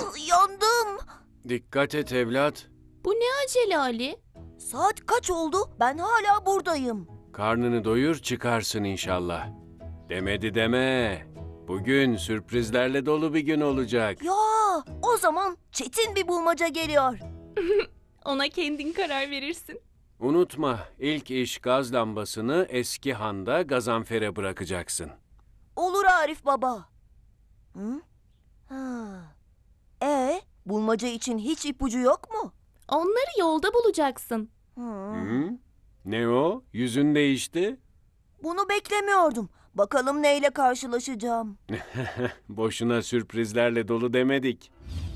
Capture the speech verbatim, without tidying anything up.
Yandım. Dikkat et evlat. Bu ne acele Ali? Saat kaç oldu? Ben hala buradayım. Karnını doyur çıkarsın inşallah. Demedi deme. Bugün sürprizlerle dolu bir gün olacak. Ya o zaman çetin bir bulmaca geliyor. Ona kendin karar verirsin. Unutma, ilk iş gaz lambasını eski handa Gazanfer'e bırakacaksın. Olur Arif baba. Hı? Ha. E, bulmaca için hiç ipucu yok mu? Onları yolda bulacaksın. Hı. Hı? Ne o? Yüzün değişti. Bunu beklemiyordum. Bakalım neyle karşılaşacağım. Boşuna sürprizlerle dolu demedik.